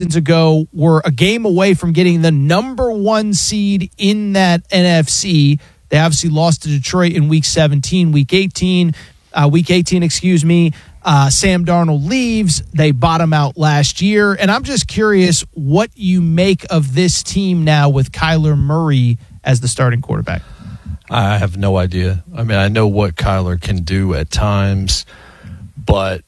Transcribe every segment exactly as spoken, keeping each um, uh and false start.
seasons ago were a game away from getting the number one seed in that N F C. They obviously lost to Detroit in week seventeen, week eighteen, uh, week eighteen, excuse me. Uh, Sam Darnold leaves. They bottom out last year. And I'm just curious what you make of this team now with Kyler Murray as the starting quarterback. I have no idea. I mean, I know what Kyler can do at times, but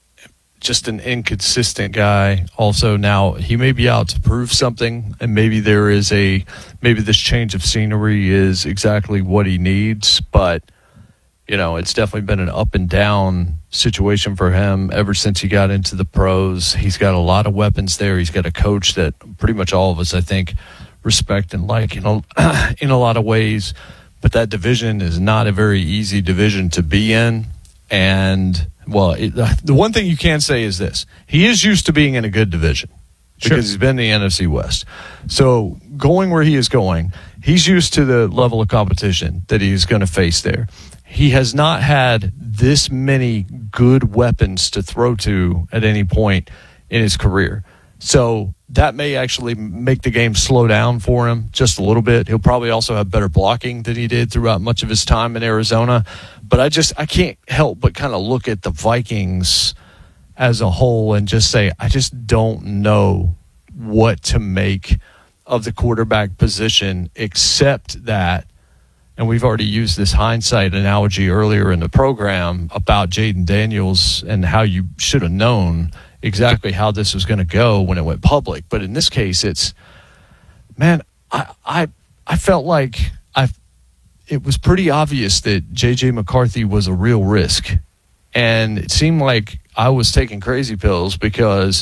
just an inconsistent guy. Also, now he may be out to prove something, and maybe there is a maybe this change of scenery is exactly what he needs. But you know, it's definitely been an up and down situation for him ever since he got into the pros. He's got a lot of weapons there. He's got a coach that pretty much all of us, I think, respect and like in a, in a lot of ways. But that division is not a very easy division to be in. And, well, it, the one thing you can say is this. He is used to being in a good division because sure. he's been in the N F C West. So going where he is going, he's used to the level of competition that he's going to face there. He has not had this many good weapons to throw to at any point in his career. So that may actually make the game slow down for him just a little bit. He'll probably also have better blocking than he did throughout much of his time in Arizona. But I just I can't help but kind of look at the Vikings as a whole and just say, I just don't know what to make of the quarterback position except that, and we've already used this hindsight analogy earlier in the program about Jaden Daniels and how you should have known exactly how this was going to go when it went public. But in this case, it's, man, I I, I felt like I it was pretty obvious that J J McCarthy was a real risk. And it seemed like I was taking crazy pills because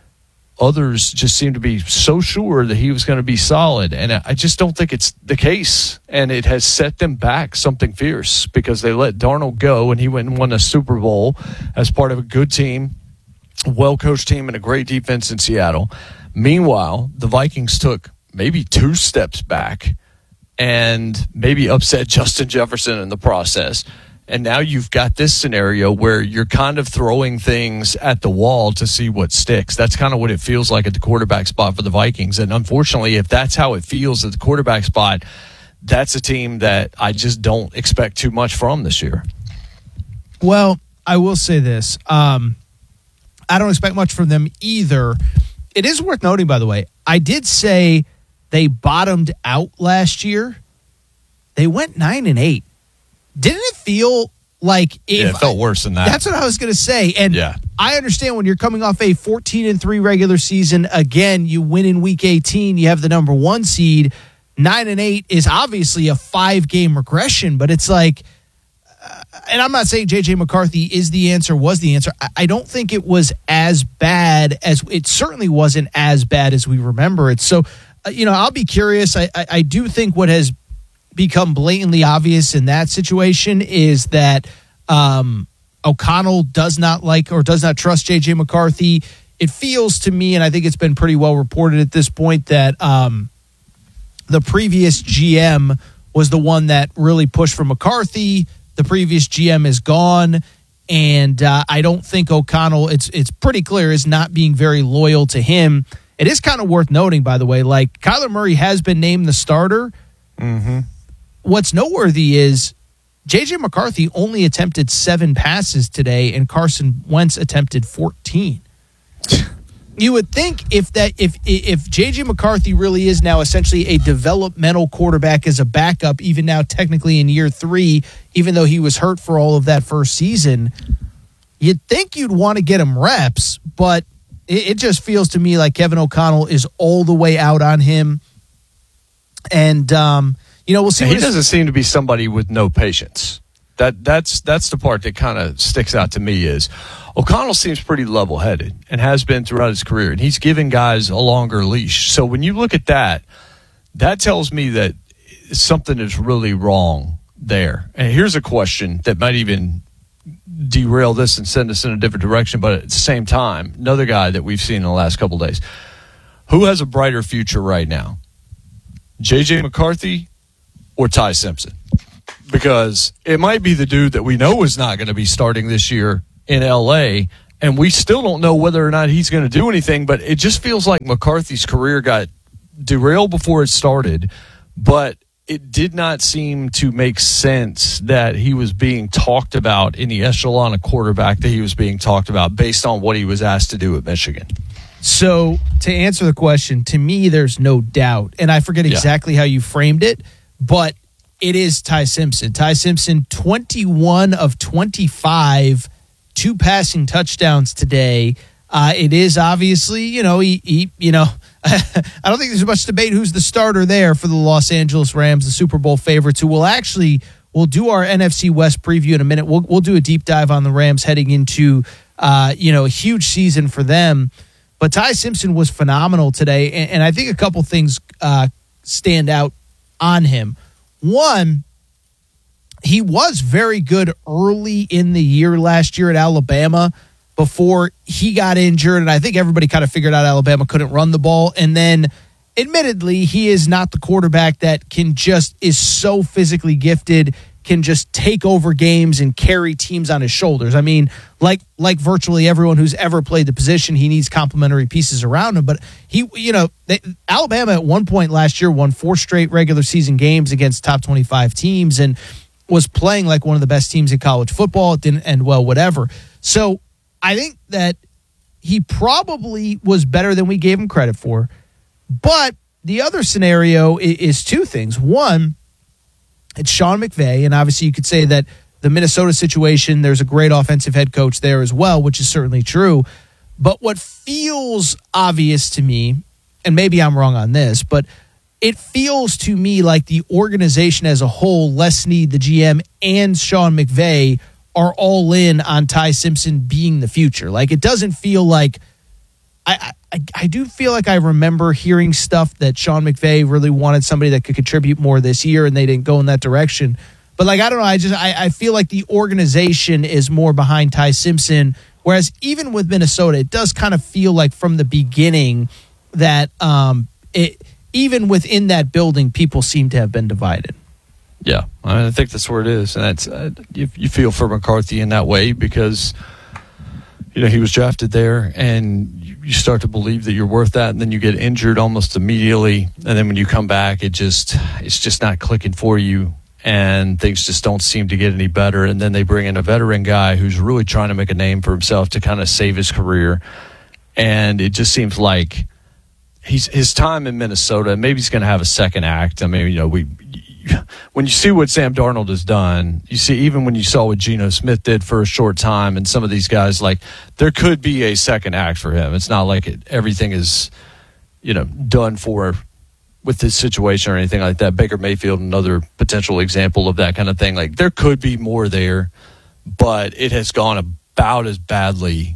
others just seemed to be so sure that he was going to be solid. And I just don't think it's the case. And it has set them back something fierce because they let Darnold go and he went and won a Super Bowl as part of a good team, well-coached team, and a great defense in Seattle. Meanwhile, the Vikings took maybe two steps back and maybe upset Justin Jefferson in the process. And now you've got this scenario where you're kind of throwing things at the wall to see what sticks. That's kind of what it feels like at the quarterback spot for the Vikings. And unfortunately, if that's how it feels at the quarterback spot, that's a team that I just don't expect too much from this year. Well, I will say this. Um, I don't expect much from them either. It is worth noting, by the way, I did say they bottomed out last year. They went nine and eight. Didn't it feel like if, yeah, it felt worse than that? That's what I was going to say. And yeah. I understand when you're coming off a fourteen and three regular season, again, you win in week eighteen, you have the number one seed. nine and eight is obviously a five-game regression, but it's like, uh, and I'm not saying J J McCarthy is the answer, was the answer. I, I don't think it was as bad as, it certainly wasn't as bad as we remember it. So, uh, you know, I'll be curious. I, I, I do think what has become blatantly obvious in that situation is that um, O'Connell does not like or does not trust J J McCarthy. It feels to me, and I think it's been pretty well reported at this point, that um, the previous G M was the one that really pushed for McCarthy. The previous G M is gone, and uh, I don't think O'Connell, it's it's pretty clear, is not being very loyal to him. It is kind of worth noting, by the way, like Kyler Murray has been named the starter. Mm-hmm. What's noteworthy is J J McCarthy only attempted seven passes today, and Carson Wentz attempted fourteen. You would think if that if if J J McCarthy really is now essentially a developmental quarterback as a backup, even now technically in year three, even though he was hurt for all of that first season, you'd think you'd want to get him reps, but it, it just feels to me like Kevin O'Connell is all the way out on him. And um You know, we'll see. He doesn't seem to be somebody with no patience. That that's that's the part that kind of sticks out to me is O'Connell seems pretty level-headed and has been throughout his career, and he's giving guys a longer leash. So when you look at that, that tells me that something is really wrong there. And here's a question that might even derail this and send us in a different direction, but at the same time, another guy that we've seen in the last couple of days. Who has a brighter future right now? J J McCarthy or Ty Simpson? Because it might be the dude that we know is not going to be starting this year in L A, And we still don't know whether or not he's going to do anything, but it just feels like McCarthy's career got derailed before it started, but it did not seem to make sense that he was being talked about in the echelon of quarterback that he was being talked about based on what he was asked to do at Michigan. So to answer the question, to me, there's no doubt, and I forget exactly yeah. how you framed it, but it is Ty Simpson. Ty Simpson, twenty-one of twenty-five, two passing touchdowns today. Uh, it is obviously, you know, he, he you know, I don't think there's much debate who's the starter there for the Los Angeles Rams, the Super Bowl favorites, who will actually, we'll do our N F C West preview in a minute. We'll, we'll do a deep dive on the Rams heading into, uh, you know, a huge season for them. But Ty Simpson was phenomenal today, and, and I think a couple things uh, stand out on him. One, he was very good early in the year last year at Alabama before he got injured, and I think everybody kind of figured out Alabama couldn't run the ball. And then, admittedly, he is not the quarterback that can just is so physically gifted, can just take over games and carry teams on his shoulders. I mean, like like virtually everyone who's ever played the position, he needs complementary pieces around him. But he, you know, they, Alabama at one point last year won four straight regular season games against top twenty-five teams and was playing like one of the best teams in college football. It didn't end well, whatever. So I think that he probably was better than we gave him credit for. But the other scenario is, is two things. One, it's Sean McVay, and obviously you could say that the Minnesota situation, there's a great offensive head coach there as well, which is certainly true. But what feels obvious to me, and maybe I'm wrong on this, but it feels to me like the organization as a whole, Les Snead, the G M, and Sean McVay are all in on Ty Simpson being the future. Like, it doesn't feel like I, I I do feel like I remember hearing stuff that Sean McVay really wanted somebody that could contribute more this year, and they didn't go in that direction. But like, I don't know, I just I, I feel like the organization is more behind Ty Simpson, whereas even with Minnesota, it does kind of feel like from the beginning that um it even within that building, people seem to have been divided. Yeah, I think that's where it is, and that's uh, you, you feel for McCarthy in that way because you know he was drafted there, and you, you start to believe that you're worth that, and then you get injured almost immediately, and then when you come back, it just it's just not clicking for you, and things just don't seem to get any better. And then they bring in a veteran guy who's really trying to make a name for himself to kind of save his career, and it just seems like he's his time in Minnesota. Maybe he's going to have a second act. I mean, you know, we. When you see what Sam Darnold has done, you see even when you saw what Geno Smith did for a short time and some of these guys, like there could be a second act for him. It's not like it, everything is, you know, done for with this situation or anything like that. Baker Mayfield, another potential example of that kind of thing. Like there could be more there, but it has gone about as badly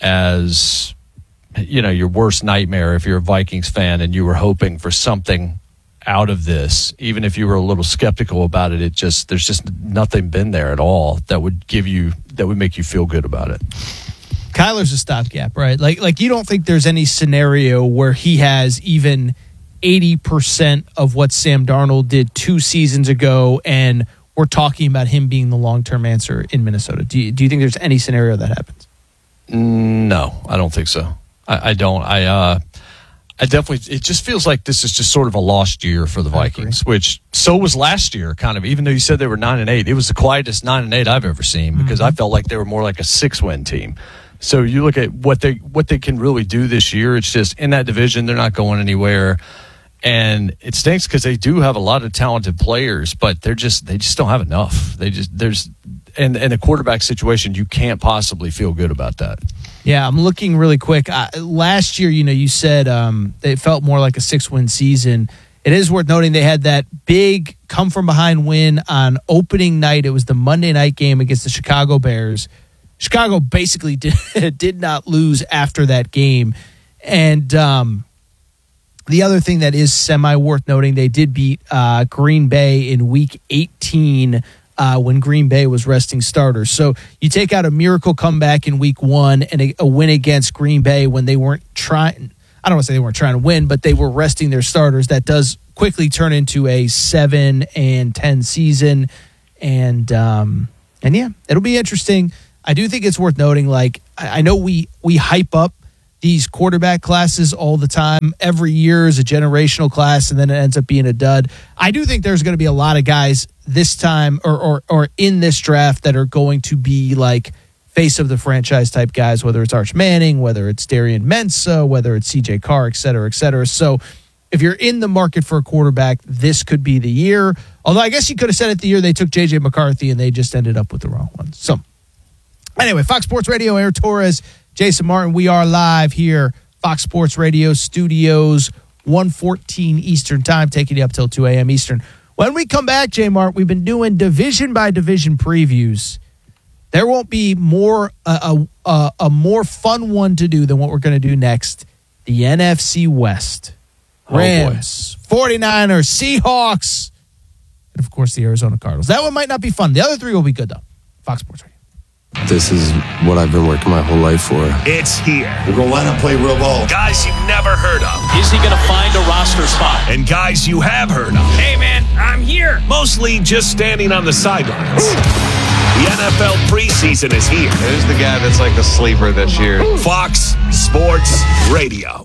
as, you know, your worst nightmare if you're a Vikings fan and you were hoping for something out of this, even if you were a little skeptical about it. It just there's just nothing been there at all that would give you that would make you feel good about it. Kyler's a stopgap, right? Like like you don't think there's any scenario where he has even eighty percent of what Sam Darnold did two seasons ago, and we're talking about him being the long-term answer in Minnesota. Do you, do you think there's any scenario that happens? No, I don't think so. I, I don't. I uh I definitely, it just feels like this is just sort of a lost year for the Vikings, which so was last year, kind of. Even though you said they were nine and eight, it was the quietest nine and eight I've ever seen because mm-hmm. I felt like they were more like a six win team. So you look at what they what they can really do this year. It's just in that division, they're not going anywhere, and it stinks because they do have a lot of talented players, but they're just they just don't have enough. They just there's and and the quarterback situation, you can't possibly feel good about that. Yeah, I'm looking really quick. Uh, last year, you know, you said um, it felt more like a six-win season. It is worth noting they had that big come-from-behind win on opening night. It was the Monday night game against the Chicago Bears. Chicago basically did, did not lose after that game. And um, the other thing that is semi-worth noting, they did beat uh, Green Bay in Week eighteen Uh, when Green Bay was resting starters. So you take out a miracle comeback in week one and a, a win against Green Bay when they weren't trying, I don't want to say they weren't trying to win, but they were resting their starters. That does quickly turn into a seven and ten season. And, um, and yeah, it'll be interesting. I do think it's worth noting, like, I, I know we, we hype up these quarterback classes all the time. Every year is a generational class, and then it ends up being a dud. I do think there's going to be a lot of guys this time or, or or in this draft that are going to be like face of the franchise type guys, whether it's Arch Manning, whether it's Darian Mensah, whether it's C J Carr, et cetera, et cetera. So if you're in the market for a quarterback, this could be the year. Although I guess you could have said it the year they took J J McCarthy and they just ended up with the wrong one. So anyway, Fox Sports Radio, Aaron Torres, Jason Martin, we are live here, Fox Sports Radio Studios, one fourteen Eastern Time, taking you up till two a.m. Eastern. When we come back, J Mart, we've been doing division by division previews. There won't be more uh, a, a, a more fun one to do than what we're going to do next. The N F C West. Rams, oh 49ers, Seahawks, and of course the Arizona Cardinals. That one might not be fun. The other three will be good, though. Fox Sports Radio. This is what I've been working my whole life for. It's here. We're going to line up, play real ball. Guys you've never heard of. Is he going to find a roster spot? And guys you have heard of. Hey, man, I'm here. Mostly just standing on the sidelines. The N F L preseason is here. Who's the guy that's like the sleeper this year? Fox Sports Radio.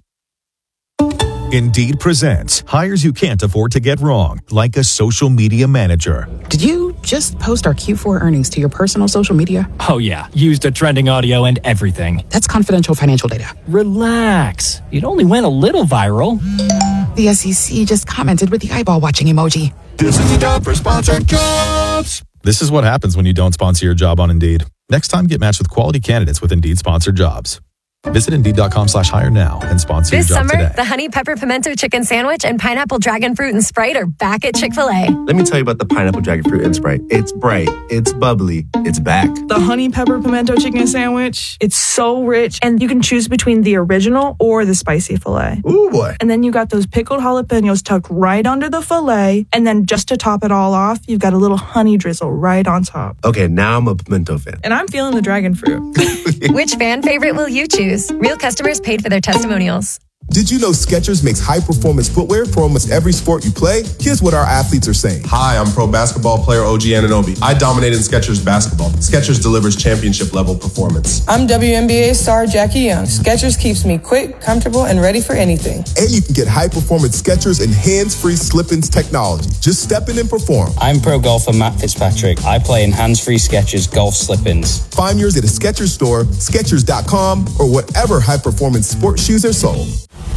Indeed presents hires you can't afford to get wrong, like a social media manager. Did you just post our Q four earnings to your personal social media? Oh, yeah. Used a trending audio and everything. That's confidential financial data. Relax. It only went a little viral. The S E C just commented with the eyeball watching emoji. This is the job for sponsored jobs. This is what happens when you don't sponsor your job on Indeed. Next time, get matched with quality candidates with Indeed sponsored jobs. Visit Indeed.com slash hire now and sponsor this your job summer, today. The Honey Pepper Pimento Chicken Sandwich and Pineapple Dragon Fruit and Sprite are back at Chick-fil-A. Let me tell you about the Pineapple Dragon Fruit and Sprite. It's bright, it's bubbly, it's back. The Honey Pepper Pimento Chicken Sandwich, it's so rich, and you can choose between the original or the spicy filet. Ooh, boy. And then you got those pickled jalapenos tucked right under the filet, and then just to top it all off, you've got a little honey drizzle right on top. Okay, now I'm a pimento fan. And I'm feeling the dragon fruit. Which fan favorite will you choose? Real customers paid for their testimonials. Did you know Skechers makes high-performance footwear for almost every sport you play? Here's what our athletes are saying. Hi, I'm pro basketball player O G Anunoby. I dominated in Skechers basketball. Skechers delivers championship-level performance. I'm W N B A star Jackie Young. Skechers keeps me quick, comfortable, and ready for anything. And you can get high-performance Skechers and hands-free slip-ins technology. Just step in and perform. I'm pro golfer Matt Fitzpatrick. I play in hands-free Skechers golf slip-ins. Find yours at a Skechers store, Skechers dot com, or whatever high-performance sports shoes are sold.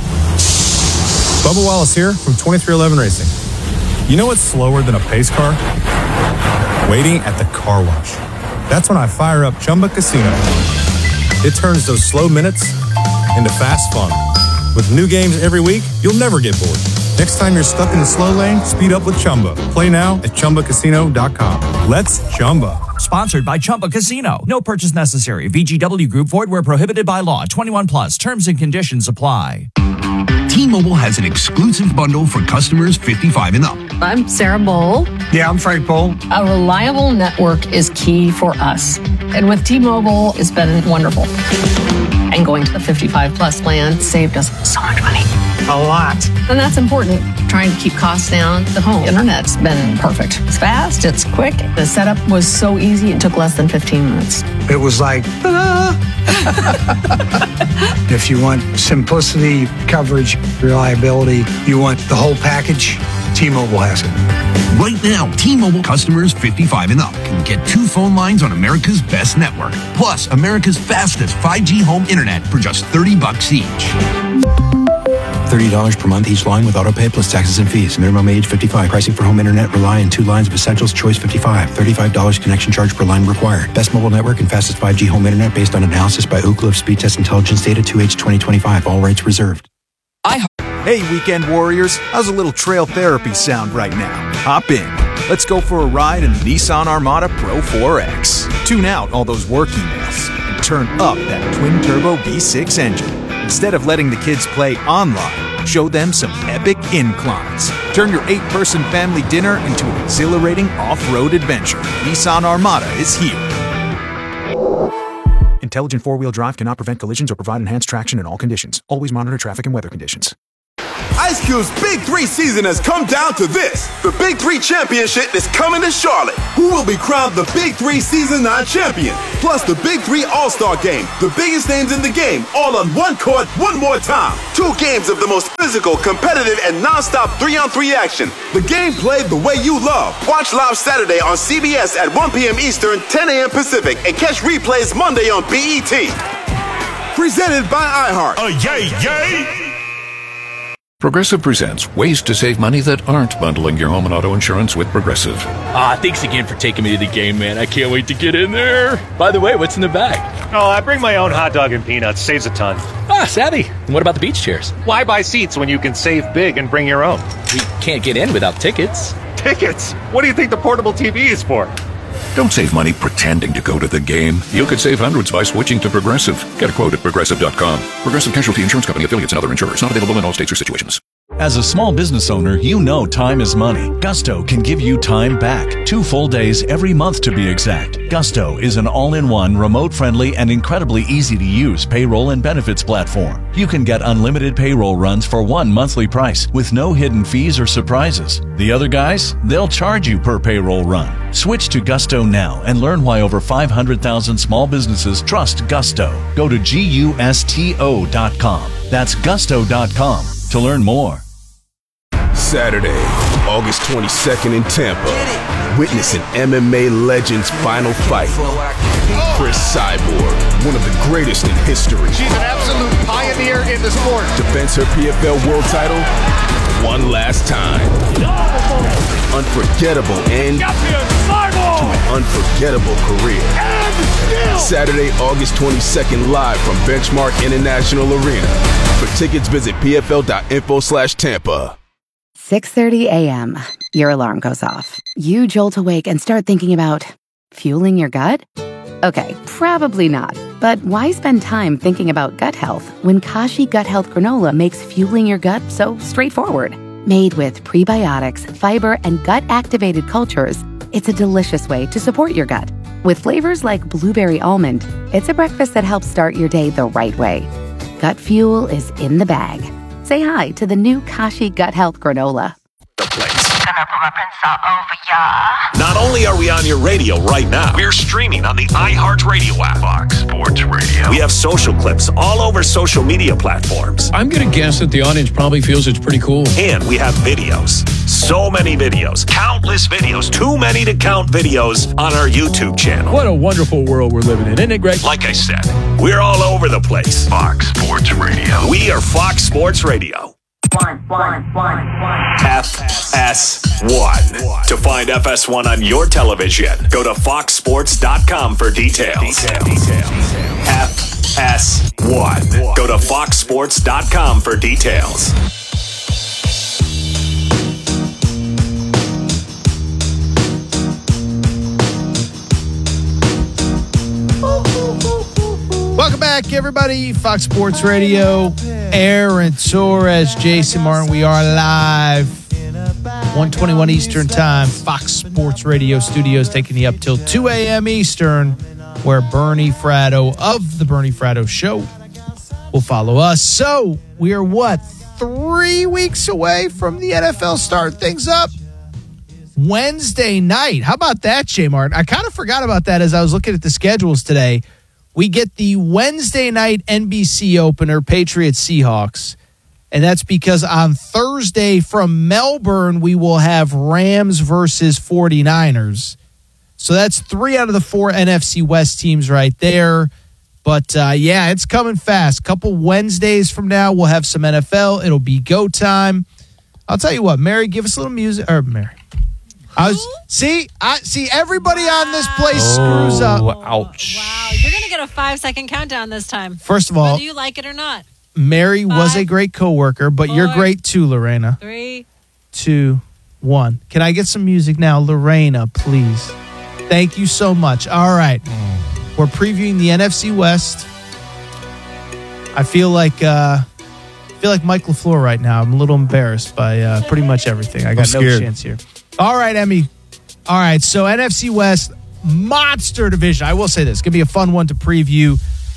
Bubba Wallace here from twenty-three eleven Racing. You know what's slower than a pace car? Waiting at the car wash. That's when I fire up Chumba Casino. It turns those slow minutes into fast fun. With new games every week, you'll never get bored. Next time you're stuck in the slow lane, speed up with Chumba. Play now at Chumba Casino dot com. Let's Chumba. Sponsored by Chumba Casino. No purchase necessary. V G W Group. Void where prohibited by law. twenty-one plus. Terms and conditions apply. T-Mobile has an exclusive bundle for customers fifty-five and up. I'm Sarah Bowl. Yeah, I'm Frank Bowl. A reliable network is key for us. And with T-Mobile, it's been wonderful. And going to the fifty-five plus plan saved us so much money. A lot. And that's important. Trying to keep costs down. The home internet's been perfect. It's fast, it's quick. The setup was so easy, it took less than fifteen minutes. It was like, ah. If you want simplicity, coverage, reliability, you want the whole package, T-Mobile has it. Right now, T-Mobile customers fifty-five and up can get two phone lines on America's best network, plus America's fastest five G home internet for just thirty bucks each. thirty dollars per month each line with autopay plus taxes and fees. Minimum age fifty-five. Pricing for home internet rely on two lines of Essentials Choice fifty-five. thirty-five dollars connection charge per line required. Best mobile network and fastest five G home internet based on analysis by Ookla of Speed Test Intelligence data two H twenty twenty-five. All rights reserved. I Hey, weekend warriors. How's a little trail therapy sound right now? Hop in. Let's go for a ride in the Nissan Armada Pro four X. Tune out all those work emails and turn up that twin-turbo V six engine. Instead of letting the kids play online, show them some epic inclines. Turn your eight-person family dinner into an exhilarating off-road adventure. Nissan Armada is here. Intelligent four-wheel drive cannot prevent collisions or provide enhanced traction in all conditions. Always monitor traffic and weather conditions. Ice Cube's Big Three season has come down to this. The Big Three Championship is coming to Charlotte. Who will be crowned the Big Three Season nine champion? Plus the Big Three All-Star Game. The biggest names in the game, all on one court, one more time. Two games of the most physical, competitive, and non-stop three-on-three action. The game played the way you love. Watch live Saturday on C B S at one p.m. Eastern, ten a.m. Pacific, and catch replays Monday on B E T. Presented by iHeart. Oh, yay, yay! Progressive presents ways to save money that aren't bundling your home and auto insurance with Progressive. Ah, thanks again for taking me to the game, man. I can't wait to get in there. By the way, what's in the bag? Oh, I bring my own hot dog and peanuts. Saves a ton. Ah, savvy. And what about the beach chairs? Why buy seats when you can save big and bring your own? We can't get in without tickets. Tickets? What do you think the portable T V is for? Don't save money pretending to go to the game. You could save hundreds by switching to Progressive. Get a quote at Progressive dot com. Progressive Casualty Insurance Company, affiliates, and other insurers. Not available in all states or situations. As a small business owner, you know time is money. Gusto can give you time back. Two full days every month to be exact. Gusto is an all-in-one, remote-friendly, and incredibly easy-to-use payroll and benefits platform. You can get unlimited payroll runs for one monthly price with no hidden fees or surprises. The other guys, they'll charge you per payroll run. Switch to Gusto now and learn why over five hundred thousand small businesses trust Gusto. Go to gusto dot com. That's gusto dot com to learn more. Saturday, August twenty-second in Tampa. Witness an M M A legend's final fight. Chris Cyborg, one of the greatest in history. She's an absolute pioneer in the sport. Defends her P F L world title one last time. Unforgettable end to an unforgettable career. Saturday, August twenty-second, live from Benchmark International Arena. For tickets, visit P F L dot info slash Tampa. six thirty a.m. Your alarm goes off. You jolt awake and start thinking about fueling your gut? Okay, probably not. But why spend time thinking about gut health when Kashi Gut Health Granola makes fueling your gut so straightforward? Made with prebiotics, fiber, and gut-activated cultures, it's a delicious way to support your gut. With flavors like blueberry almond, it's a breakfast that helps start your day the right way. Gut fuel is in the bag. Say hi to the new Kashi Gut Health Granola. The place. Not only are we on your radio right now, we're streaming on the iHeartRadio app. Fox Sports Radio. We have social clips all over social media platforms. I'm going to guess that the audience probably feels it's pretty cool. And we have videos. So many videos. Countless videos. Too many to count videos on our YouTube channel. What a wonderful world we're living in, isn't it, Greg? Like I said, we're all over the place. Fox Sports Radio. We are Fox Sports Radio. One, one, one, one. F S one. To find F S one on your television, go to fox sports dot com for details. Detail. Detail. F S one. Go to fox sports dot com for details. Welcome back, everybody. Fox Sports Radio. Aaron Torres, Jason Martin. We are live. one twenty-one Eastern Time. Fox Sports Radio Studios taking you up till two a.m. Eastern, where Bernie Fratto of The Bernie Fratto Show will follow us. So, we are what? Three weeks away from the N F L starting things up? Wednesday night. How about that, Jay Martin? I kind of forgot about that as I was looking at the schedules today. We get the Wednesday night N B C opener, Patriots Seahawks. And that's because on Thursday from Melbourne, we will have Rams versus forty-niners. So that's three out of the four N F C West teams right there. But, uh, yeah, it's coming fast. Couple Wednesdays from now, we'll have some N F L. It'll be go time. I'll tell you what, Mary, give us a little music. Or, Mary. I was, see, I see everybody wow. on this place screws up. Oh, ouch. Wow, you're going to get a five-second countdown this time. First of all, whether you like it or not. Mary Five, was a great coworker, but you you're great too, Lorena. Three, two, one. Can I get some music now, Lorena, please? Thank you so much. All right. Mm. We're previewing the N F C West. I feel like uh, I feel like Mike LaFleur right now. I'm a little embarrassed by uh, pretty much everything. I got no chance here. All right, Emmy. All right, so N F C West, monster division. I will say this. It's going to be a fun one to preview.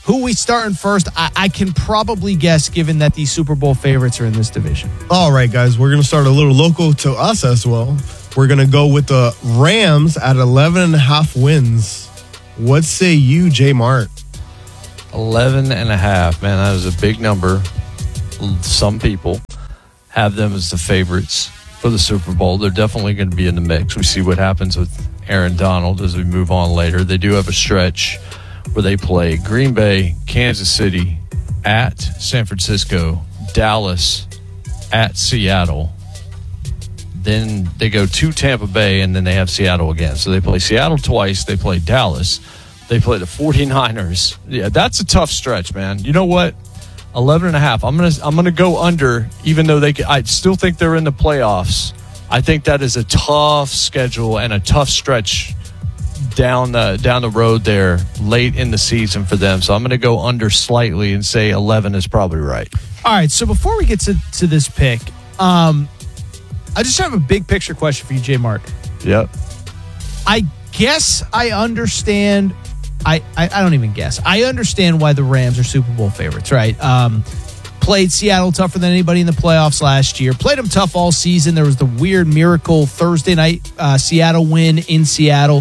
Who we starting first? I, I can probably guess, given that these Super Bowl favorites are in this division. All right, guys, we're going to start a little local to us as well. We're going to go with the Rams at eleven and a half wins. What say you, J Mart? eleven and a half, man, that is a big number. Some people have them as the favorites for the Super Bowl. They're definitely going to be in the mix. We see what happens with Aaron Donald as we move on later. They do have a stretch where they play Green Bay, Kansas City, at San Francisco, Dallas, at Seattle. Then they go to Tampa Bay, and then they have Seattle again. So they play Seattle twice. They play Dallas. They play the 49ers. Yeah, that's a tough stretch, man. You know what? eleven and a half. I'm going to I'm gonna go under, even though they – I still think they're in the playoffs. I think that is a tough schedule and a tough stretch down the down the road there late in the season for them. So I'm going to go under slightly and say eleven is probably right. All right, so before we get to, to this pick, um, I just have a big picture question for you, J Mart. Yep. I guess I understand. I, I, I don't even guess. I understand why the Rams are Super Bowl favorites, right? Um, played Seattle tougher than anybody in the playoffs last year. Played them tough all season. There was the weird miracle Thursday night uh, Seattle win in Seattle.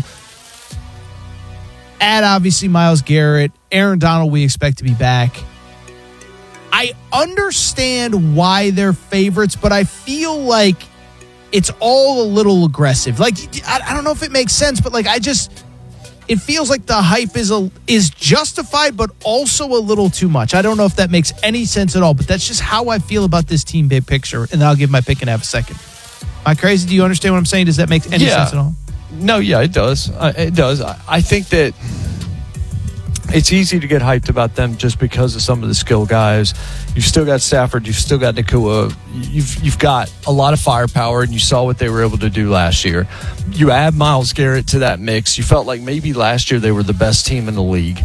Add, obviously, Myles Garrett. Aaron Donald, we expect to be back. I understand why they're favorites, but I feel like it's all a little aggressive. Like, I, I don't know if it makes sense, but like, I just, it feels like the hype is a, is justified, but also a little too much. I don't know if that makes any sense at all, but that's just how I feel about this team big picture. And then I'll give my pick in half a second. Am I crazy? Do you understand what I'm saying? Does that make any yeah. sense at all? No, yeah, it does. Uh, it does. I, I think that it's easy to get hyped about them just because of some of the skill guys. You've still got Stafford. You've still got Nakua. You've you've got a lot of firepower, and you saw what they were able to do last year. You add Myles Garrett to that mix. You felt like maybe last year they were the best team in the league.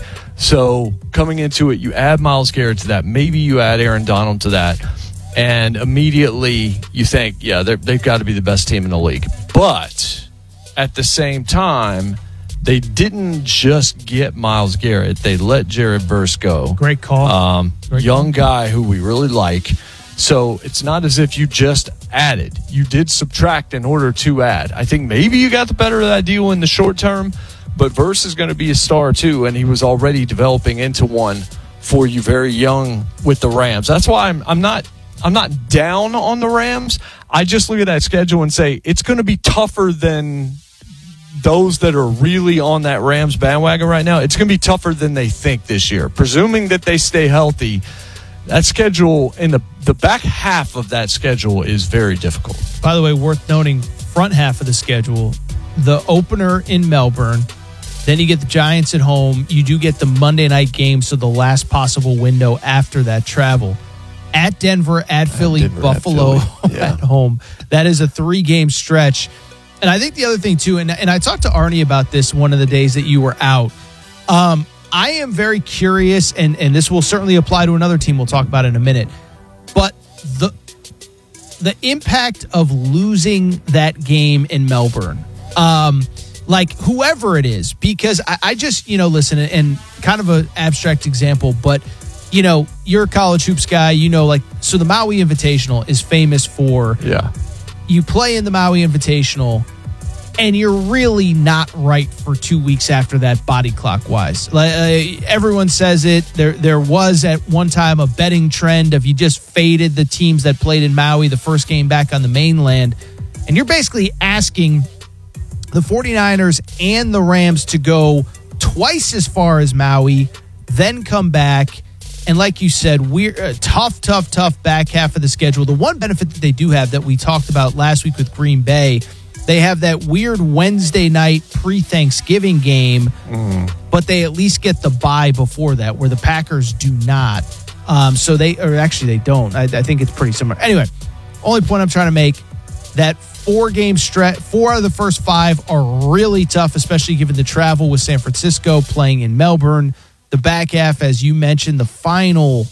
So coming into it, you add Myles Garrett to that. Maybe you add Aaron Donald to that. And immediately you think, yeah, they've got to be the best team in the league. But at the same time, they didn't just get Myles Garrett. They let Jared Verse go. Great call. Um, Great young call. guy who we really like. So it's not as if you just added. You did subtract in order to add. I think maybe you got the better of that deal in the short term, but Verse is going to be a star too, and he was already developing into one for you very young with the Rams. That's why I'm I'm not I'm not down on the Rams. I just look at that schedule and say it's going to be tougher than those that are really on that Rams bandwagon right now. It's going to be tougher than they think this year. Presuming that they stay healthy, that schedule in the, the back half of that schedule is very difficult. By the way, worth noting, front half of the schedule, the opener in Melbourne, then you get the Giants at home. You do get the Monday night game, so the last possible window after that travel. At Denver, at Philly, Denver, Buffalo at, Philly. Yeah. At home. That is a three-game stretch. And I think the other thing, too, and, and I talked to Arnie about this one of the days that you were out. Um, I am very curious, and, and this will certainly apply to another team we'll talk about in a minute, but the the impact of losing that game in Melbourne, um, like whoever it is, because I, I just, you know, listen, and kind of an abstract example, but you know, you're a college hoops guy, you know, like, so the Maui Invitational is famous for, yeah, you play in the Maui Invitational and you're really not right for two weeks after that body clock wise. Like, uh, everyone says it. There, there was at one time a betting trend of you just faded the teams that played in Maui the first game back on the mainland. And you're basically asking the 49ers and the Rams to go twice as far as Maui, then come back. And like you said, we're uh, tough, tough, tough back half of the schedule. The one benefit that they do have that we talked about last week with Green Bay, they have that weird Wednesday night pre-Thanksgiving game, mm. but they at least get the bye before that, where the Packers do not. Um, so they, or actually they don't. I, I think it's pretty similar. Anyway, only point I'm trying to make, that four-game stretch, four out of the first five are really tough, especially given the travel with San Francisco, playing in Melbourne. The back half, as you mentioned, the final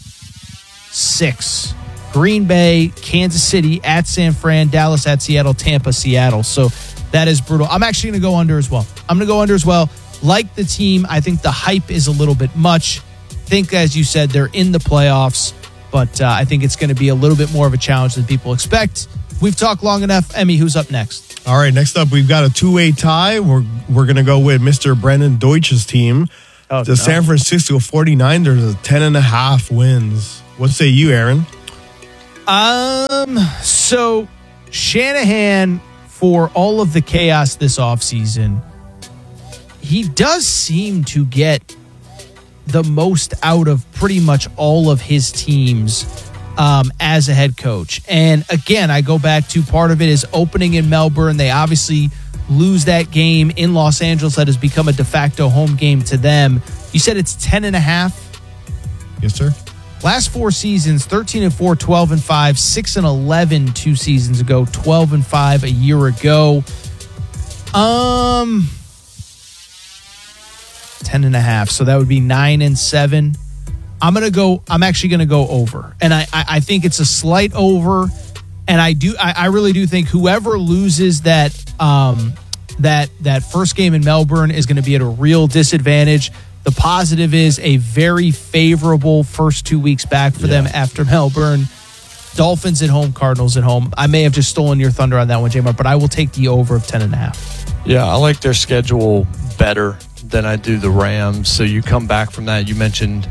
six: Green Bay, Kansas City, at San Fran, Dallas, at Seattle, Tampa, Seattle. So that is brutal. I'm actually going to go under as well. I'm going to go under as well. Like the team, I think the hype is a little bit much. think, as you said, they're in the playoffs, but uh, I think it's going to be a little bit more of a challenge than people expect. We've talked long enough. Emmy, who's up next? All right, next up, we've got a two-way tie. We're we're going to go with Mister Brendan Deutsch's team. Oh, the no. San Francisco forty-niners, ten and a half wins. What say you, Aaron? Um, so Shanahan, for all of the chaos this offseason, he does seem to get the most out of pretty much all of his teams um, as a head coach. And again, I go back to part of it is opening in Melbourne. They obviously lose that game in Los Angeles that has become a de facto home game to them. You said it's ten and a half? Yes, sir. Last four seasons, thirteen and four, twelve and five, six and eleven two seasons ago, twelve and five a year ago. Um, ten and a half. So that would be nine and seven. I'm going to go, I'm actually going to go over. And I, I, I think it's a slight over. And I do, I, I really do think whoever loses that, um, that, that first game in Melbourne is going to be at a real disadvantage. The positive is a very favorable first two weeks back for yeah. them after Melbourne. Dolphins at home, Cardinals at home. I may have just stolen your thunder on that one, J-Mar, but I will take the over of ten and a half. Yeah, I like their schedule better than I do the Rams. So you come back from that. You mentioned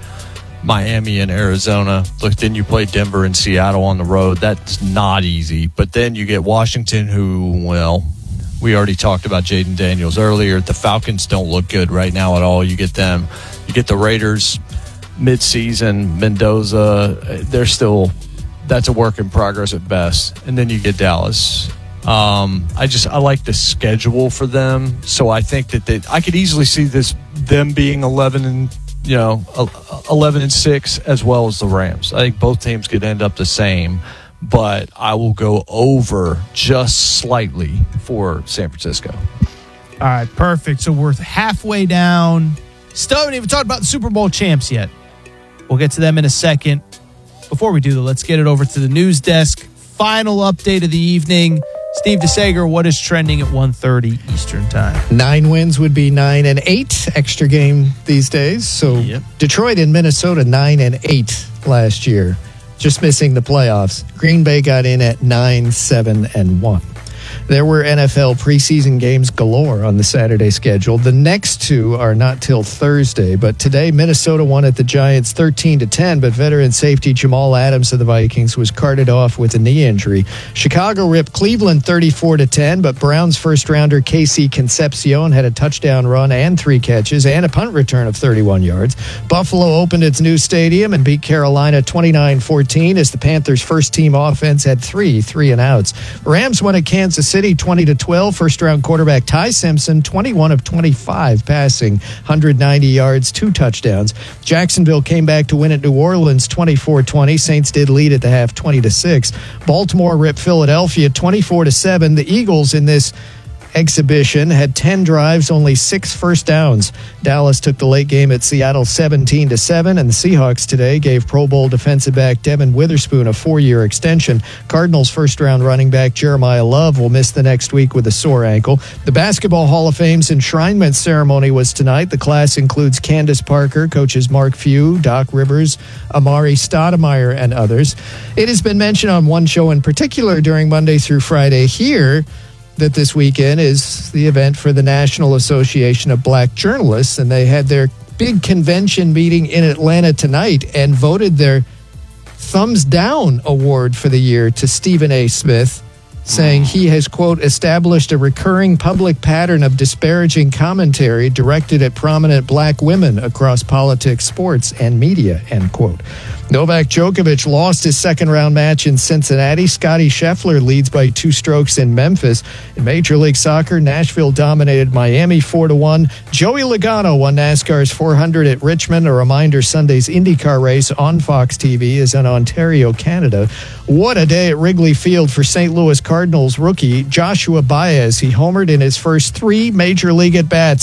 Miami and Arizona. Look, then you play Denver and Seattle on the road. That's not easy. But then you get Washington, who, well, we already talked about Jaden Daniels earlier. The Falcons don't look good right now at all. You get them. You get the Raiders mid-season. Mendoza, they're still, that's a work in progress at best. And then you get Dallas. Um, I just, I like the schedule for them. So I think that they, I could easily see this, them being eleven and, you know, eleven and six as well as the Rams. I think both teams could end up the same. But I will go over just slightly for San Francisco. All right, perfect. So we're halfway down. Still haven't even talked about the Super Bowl champs yet. We'll get to them in a second. Before we do that, let's get it over to the news desk. Final update of the evening. Steve DeSager, what is trending at one thirty Eastern time? Nine wins would be nine and eight. Extra game these days. So yep. Detroit and Minnesota, nine and eight last year. Just missing the playoffs. Green Bay got in at nine, seven, and one. There were N F L preseason games galore on the Saturday schedule. The next two are not till Thursday, but today Minnesota won at the Giants thirteen to ten, but veteran safety Jamal Adams of the Vikings was carted off with a knee injury. Chicago ripped Cleveland thirty-four to ten, but Browns first-rounder Casey Concepcion had a touchdown run and three catches and a punt return of thirty-one yards. Buffalo opened its new stadium and beat Carolina twenty-nine fourteen as the Panthers' first-team offense had three three-and-outs. Rams won at Kansas City twenty to twelve. First-round quarterback Ty Simpson, twenty-one of twenty-five passing, one hundred ninety yards, two touchdowns. Jacksonville came back to win at New Orleans twenty-four twenty. Saints did lead at the half twenty to six. Baltimore ripped Philadelphia twenty-four to seven. The Eagles in this exhibition had ten drives, only six first downs. Dallas took the late game at Seattle seventeen to seven, and the Seahawks today gave Pro Bowl defensive back Devin Witherspoon a four-year extension. Cardinals first-round running back Jeremiah Love will miss the next week with a sore ankle. The Basketball Hall of Fame's enshrinement ceremony was tonight. The class includes Candace Parker, coaches Mark Few, Doc Rivers, Amari Stoudemire, and others. It has been mentioned on one show in particular during Monday through Friday here that this weekend is the event for the National Association of Black Journalists, and they had their big convention meeting in Atlanta tonight and voted their thumbs down award for the year to Stephen A. Smith, saying he has, quote, established a recurring public pattern of disparaging commentary directed at prominent black women across politics, sports, and media, end quote. Novak Djokovic lost his second-round match in Cincinnati. Scottie Scheffler leads by two strokes in Memphis. In Major League Soccer, Nashville dominated Miami four to one. Joey Logano won NASCAR's four hundred at Richmond. A reminder, Sunday's IndyCar race on Fox T V is in Ontario, Canada. What a day at Wrigley Field for Saint Louis Cardinals rookie Joshua Baez. He homered in his first three Major League at-bats.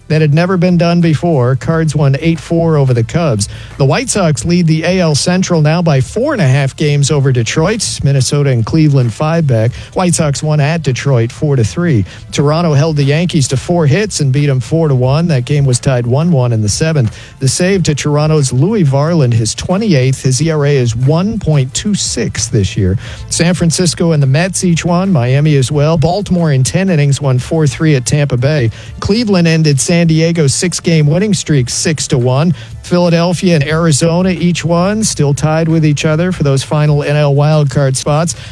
that had never been done before. Cards won eight four over the Cubs. The White Sox lead the A L Central now by four and a half games over Detroit. Minnesota and Cleveland five back. White Sox won at Detroit four to three. Toronto held the Yankees to four hits and beat them four to one. That game was tied one one in the seventh. The save to Toronto's Louis Varland, his twenty-eighth. His E R A is one point two six this year. San Francisco and the Mets each won. Miami as well. Baltimore in ten innings won four three at Tampa Bay. Cleveland ended San Diego's six-game winning streak six to one. Philadelphia and Arizona each won, still tied with each other for those final N L wildcard spots.